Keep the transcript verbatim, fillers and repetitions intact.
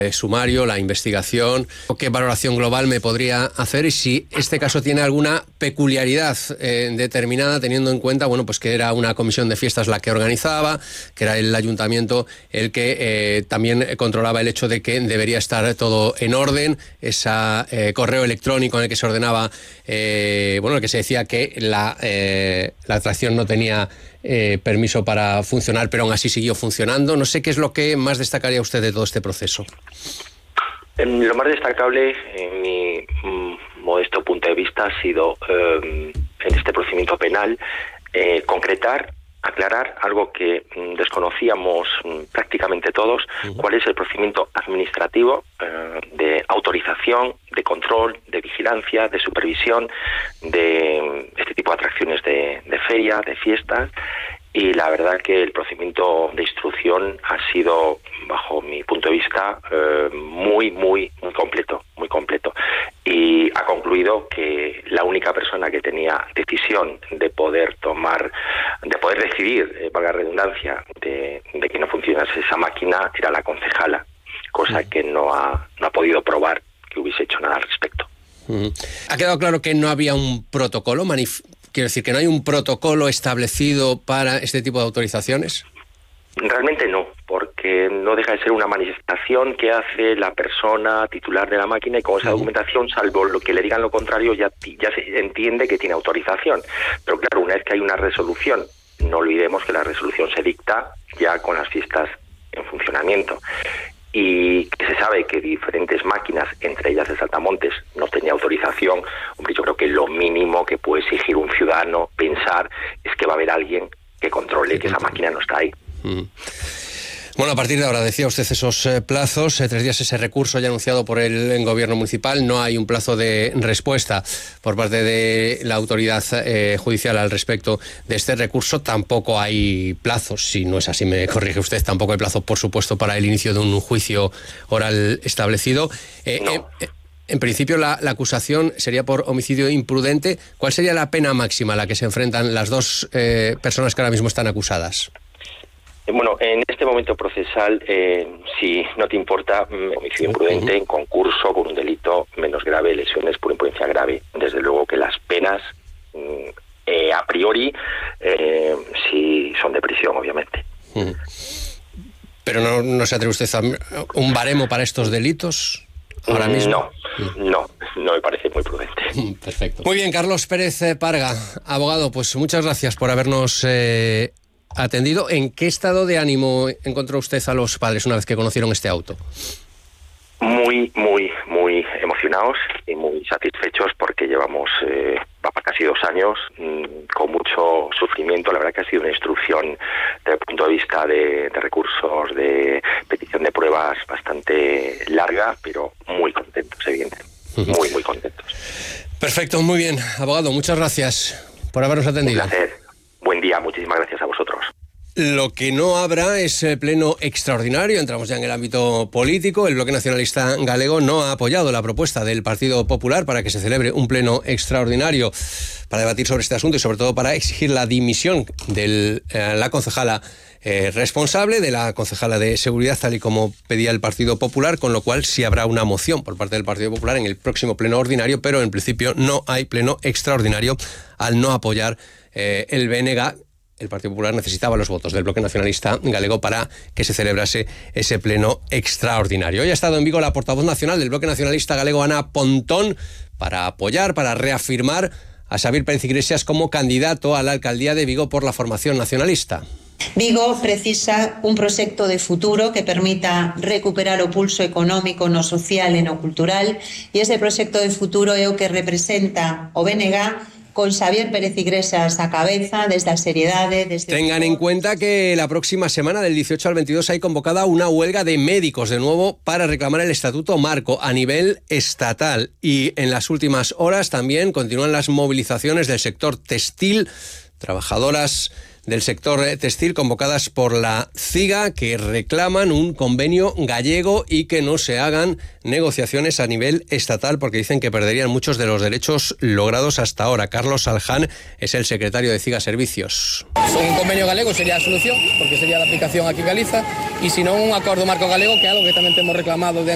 sumario, la investigación, qué valoración global me podría hacer y si este caso tiene alguna peculiaridad eh, determinada, teniendo en cuenta, bueno, pues que era una comisión de fiestas la que organizaba, que era el ayuntamiento el que eh, también controlaba el hecho de que debería estar todo en orden, ese eh, correo electrónico en el que se ordenaba, eh, bueno, el que se decía que la, eh, la atracción no tenía eh, permiso para funcionar, pero aún así siguió funcionando. No sé qué es lo que más destacaría usted de todo este proceso. Lo más destacable, en mi mm, modesto punto de vista, ha sido eh, en este procedimiento penal eh, concretar, aclarar algo que mm, desconocíamos mm, prácticamente todos, uh-huh. cuál es el procedimiento administrativo eh, de autorización, de control, de vigilancia, de supervisión de este tipo de atracciones de, de feria, de fiestas. Y la verdad que el procedimiento de instrucción ha sido, bajo mi punto de vista, eh, muy, muy, muy completo, muy completo. Y ha concluido que la única persona que tenía decisión de poder tomar, de poder decidir, eh, valga la redundancia, de, de que no funcionase esa máquina era la concejala, cosa que no ha, no ha podido probar que hubiese hecho nada al respecto. ¿Ha quedado claro que no había un protocolo? Manif- Quiero decir, que no hay un protocolo establecido para este tipo de autorizaciones. Realmente no, porque no deja de ser una manifestación que hace la persona titular de la máquina y con esa uh-huh. documentación, salvo lo que le digan lo contrario, ya, ya se entiende que tiene autorización. Pero claro, una vez que hay una resolución, no olvidemos que la resolución se dicta ya con las fiestas en funcionamiento. Y que se sabe que diferentes máquinas, entre ellas el Saltamontes, no tenía autorización. Hombre, yo creo que lo mínimo que puede exigir un ciudadano pensar es que va a haber alguien que controle que esa máquina no está ahí. Mm. Bueno, a partir de ahora, decía usted esos eh, plazos, eh, tres días ese recurso ya anunciado por el gobierno municipal, no hay un plazo de respuesta por parte de la autoridad eh, judicial al respecto de este recurso, tampoco hay plazos, si no es así me corrige usted, tampoco hay plazo, por supuesto, para el inicio de un juicio oral establecido. Eh, no. eh, En principio la, la acusación sería por homicidio imprudente. ¿Cuál sería la pena máxima a la que se enfrentan las dos eh, personas que ahora mismo están acusadas? Bueno, en este momento procesal, eh, si no te importa, homicidio imprudente en concurso con un delito menos grave, lesiones por imprudencia grave. Desde luego que las penas, eh, a priori, eh, sí son de prisión, obviamente. ¿Pero no, no se atreve usted a un baremo para estos delitos ahora mismo? No, no, no me parece muy prudente. Perfecto. Muy bien, Carlos Pérez Parga, abogado, pues muchas gracias por habernos eh, atendido. ¿En qué estado de ánimo encontró usted a los padres una vez que conocieron este auto? Muy, muy, muy emocionados y muy satisfechos porque llevamos eh, casi dos años mmm, con mucho sufrimiento. La verdad que ha sido una instrucción desde el punto de vista de, de recursos, de petición de pruebas bastante larga, pero muy contentos, evidentemente. Muy, muy contentos. Perfecto, muy bien. Abogado, muchas gracias por habernos atendido. Un placer. Buen día, muchísimas gracias a vosotros. Lo que no habrá es pleno extraordinario. Entramos ya en el ámbito político. El Bloque Nacionalista Galego no ha apoyado la propuesta del Partido Popular para que se celebre un pleno extraordinario para debatir sobre este asunto y sobre todo para exigir la dimisión de eh, la concejala eh, responsable, de la concejala de Seguridad, tal y como pedía el Partido Popular, con lo cual sí habrá una moción por parte del Partido Popular en el próximo pleno ordinario, pero en principio no hay pleno extraordinario al no apoyar eh, el B N G. El Partido Popular necesitaba los votos del Bloque Nacionalista Galego para que se celebrase ese pleno extraordinario. Hoy ha estado en Vigo la portavoz nacional del Bloque Nacionalista Galego, Ana Pontón, para apoyar, para reafirmar a Xabier Pérez Iglesias como candidato a la alcaldía de Vigo por la formación nacionalista. Vigo precisa un proxecto de futuro que permita recuperar o pulso económico no social e no cultural, e ese proxecto de futuro é o que representa o B N G con Xabier Pérez Iglesias a cabeza, desde la seriedade... Desde Tengan en cuenta que la próxima semana, del dieciocho al veintidós, hay convocada una huelga de médicos, de nuevo, para reclamar el Estatuto Marco a nivel estatal. Y en las últimas horas también continúan las movilizaciones del sector textil, trabajadoras del sector textil convocadas por la CIGA, que reclaman un convenio gallego y que no se hagan negociaciones a nivel estatal porque dicen que perderían muchos de los derechos logrados hasta ahora. Carlos Alján es el secretario de CIGA Servicios. Un convenio galego sería a solución, porque sería la aplicación aquí en Galiza, y si non un acordo marco galego, que é algo que tamén temos reclamado de